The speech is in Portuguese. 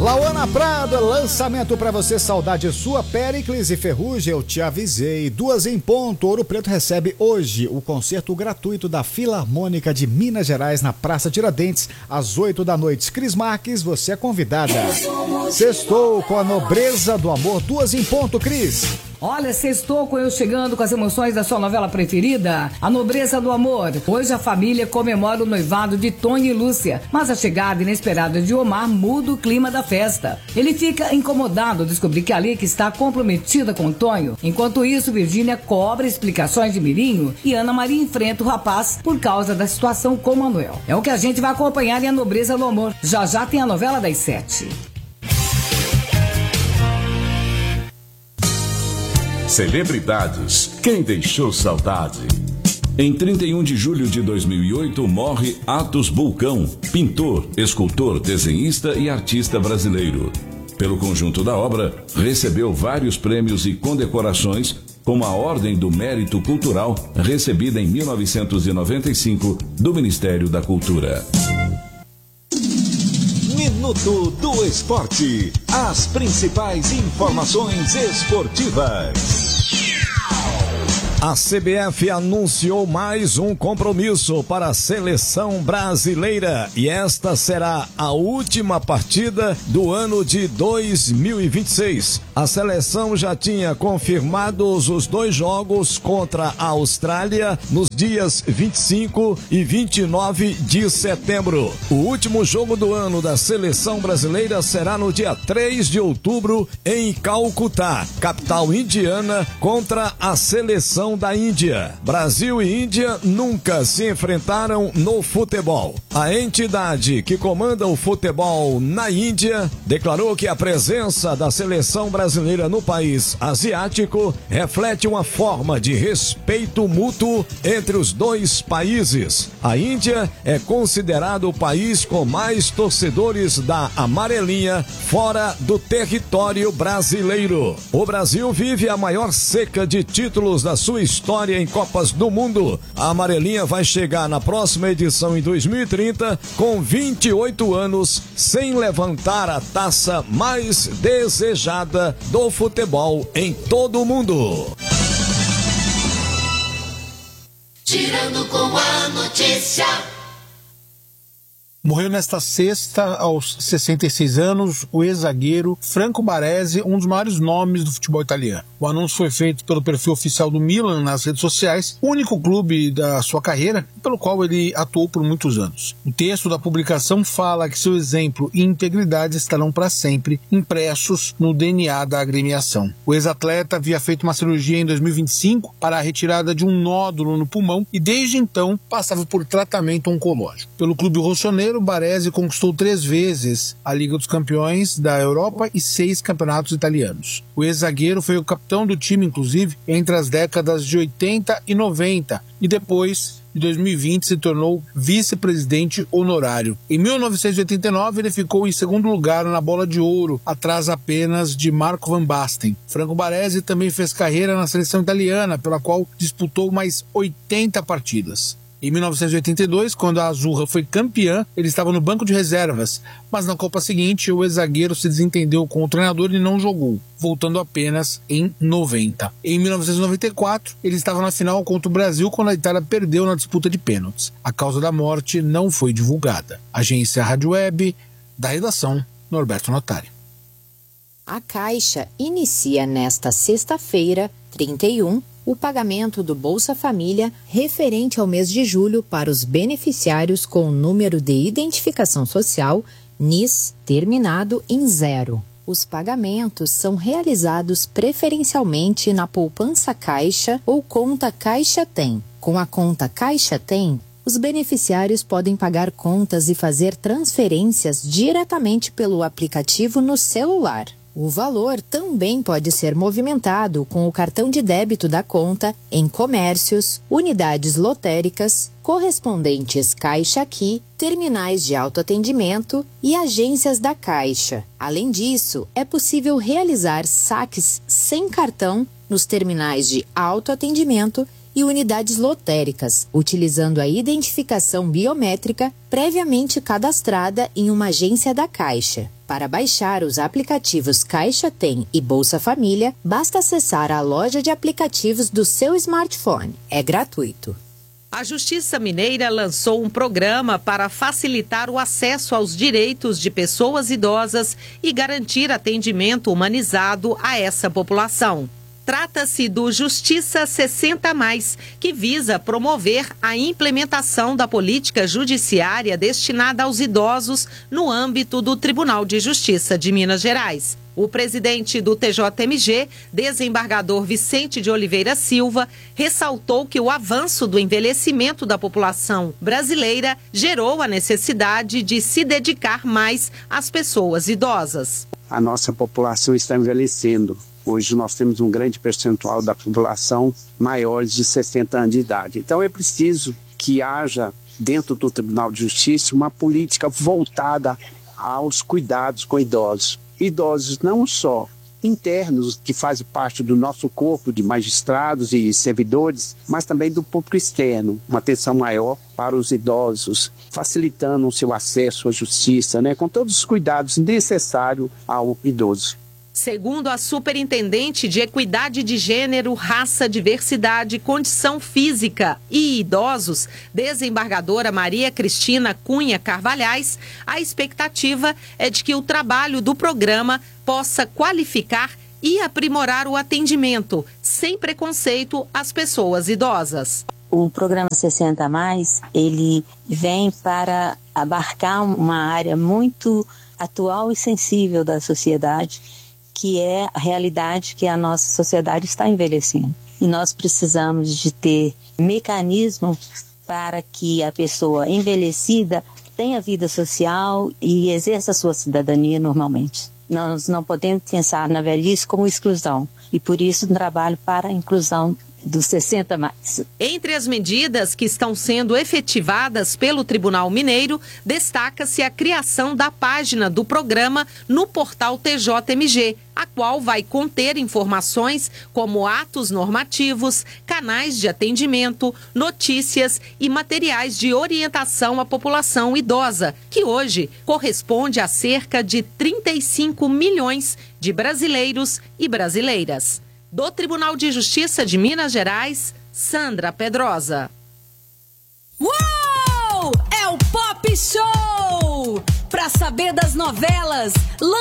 Lauana Prado, lançamento pra você, saudade sua, Péricles e Ferrugem, eu te avisei. 2 em ponto, Ouro Preto recebe hoje o concerto gratuito da Filarmônica de Minas Gerais na Praça Tiradentes, às 8 da noite. Cris Marques, você é convidada. Sextou com a nobreza do amor, 2 em ponto, Cris. Olha, sextou com eu chegando com as emoções da sua novela preferida, A Nobreza do Amor. Hoje a família comemora o noivado de Tonho e Lúcia, mas a chegada inesperada de Omar muda o clima da festa. Ele fica incomodado ao descobrir que a Alice está comprometida com Tonho. Enquanto isso, Virgínia cobra explicações de Mirinho e Ana Maria enfrenta o rapaz por causa da situação com Manuel. É o que a gente vai acompanhar em A Nobreza do Amor. Já já tem a novela das 7. Celebridades, quem deixou saudade? Em 31 de julho de 2008 morre Atos Bulcão, pintor, escultor, desenhista e artista brasileiro. Pelo conjunto da obra, recebeu vários prêmios e condecorações, como a Ordem do Mérito Cultural, recebida em 1995 do Ministério da Cultura. Minuto do Esporte. As principais informações esportivas. A CBF anunciou mais um compromisso para a seleção brasileira e esta será a última partida do ano de 2026. A seleção já tinha confirmado os 2 jogos contra a Austrália nos dias 25 e 29 de setembro. O último jogo do ano da seleção brasileira será no dia 3 de outubro em Calcutá, capital indiana, contra a seleção da Índia. Brasil e Índia nunca se enfrentaram no futebol. A entidade que comanda o futebol na Índia declarou que a presença da seleção brasileira no país asiático reflete uma forma de respeito mútuo entre os 2 países. A Índia é considerado o país com mais torcedores da amarelinha fora do território brasileiro. O Brasil vive a maior seca de títulos da sua história em Copas do Mundo. A amarelinha vai chegar na próxima edição em 2030 com 28 anos sem levantar a taça mais desejada do futebol em todo o mundo. Girando com a notícia. Morreu nesta sexta, aos 66 anos, o ex-zagueiro Franco Baresi, um dos maiores nomes do futebol italiano. O anúncio foi feito pelo perfil oficial do Milan nas redes sociais, o único clube da sua carreira pelo qual ele atuou por muitos anos. O texto da publicação fala que seu exemplo e integridade estarão para sempre impressos no DNA da agremiação. O ex-atleta havia feito uma cirurgia em 2025 para a retirada de um nódulo no pulmão e desde então passava por tratamento oncológico. Pelo clube rossonero, Baresi conquistou 3 vezes a Liga dos Campeões da Europa e 6 campeonatos italianos. O ex-zagueiro foi o capitão do time, inclusive, entre as décadas de 80 e 90 e depois, de 2020, se tornou vice-presidente honorário. Em 1989, ele ficou em segundo lugar na Bola de Ouro, atrás apenas de Marco Van Basten. Franco Baresi também fez carreira na seleção italiana, pela qual disputou mais 80 partidas. Em 1982, quando a Azzurra foi campeã, ele estava no banco de reservas, mas na Copa seguinte o ex-zagueiro se desentendeu com o treinador e não jogou, voltando apenas em 90. Em 1994, ele estava na final contra o Brasil quando a Itália perdeu na disputa de pênaltis. A causa da morte não foi divulgada. Agência Rádio Web, da redação, Norberto Notari. A Caixa inicia nesta sexta-feira, 31, o pagamento do Bolsa Família referente ao mês de julho para os beneficiários com o número de identificação social NIS terminado em 0. Os pagamentos são realizados preferencialmente na poupança Caixa ou conta Caixa Tem. Com a conta Caixa Tem, os beneficiários podem pagar contas e fazer transferências diretamente pelo aplicativo no celular. O valor também pode ser movimentado com o cartão de débito da conta em comércios, unidades lotéricas, correspondentes Caixa Aqui, terminais de autoatendimento e agências da Caixa. Além disso, é possível realizar saques sem cartão nos terminais de autoatendimento e unidades lotéricas, utilizando a identificação biométrica previamente cadastrada em uma agência da Caixa. Para baixar os aplicativos Caixa Tem e Bolsa Família, basta acessar a loja de aplicativos do seu smartphone. É gratuito. A Justiça Mineira lançou um programa para facilitar o acesso aos direitos de pessoas idosas e garantir atendimento humanizado a essa população. Trata-se do Justiça 60+, que visa promover a implementação da política judiciária destinada aos idosos no âmbito do Tribunal de Justiça de Minas Gerais. O presidente do TJMG, desembargador Vicente de Oliveira Silva, ressaltou que o avanço do envelhecimento da população brasileira gerou a necessidade de se dedicar mais às pessoas idosas. A nossa população está envelhecendo. Hoje nós temos um grande percentual da população maiores de 60 anos de idade. Então é preciso que haja dentro do Tribunal de Justiça uma política voltada aos cuidados com idosos. Idosos não só internos, que fazem parte do nosso corpo de magistrados e servidores, mas também do público externo. Uma atenção maior para os idosos, facilitando o seu acesso à justiça, com todos os cuidados necessários ao idoso. Segundo a superintendente de Equidade de Gênero, Raça, Diversidade, Condição Física e Idosos, desembargadora Maria Cristina Cunha Carvalhais, a expectativa é de que o trabalho do programa possa qualificar e aprimorar o atendimento, sem preconceito às pessoas idosas. O programa 60+, ele vem para abarcar uma área muito atual e sensível da sociedade, que é a realidade que a nossa sociedade está envelhecendo. E nós precisamos de ter mecanismos para que a pessoa envelhecida tenha vida social e exerça a sua cidadania normalmente. Nós não podemos pensar na velhice como exclusão, e por isso um trabalho para a inclusão dos 60+. Entre as medidas que estão sendo efetivadas pelo Tribunal Mineiro, destaca-se a criação da página do programa no portal TJMG, a qual vai conter informações como atos normativos, canais de atendimento, notícias e materiais de orientação à população idosa, que hoje corresponde a cerca de 35 milhões de brasileiros e brasileiras. Do Tribunal de Justiça de Minas Gerais, Sandra Pedrosa. Uou! É o Pop Show! Pra saber das novelas,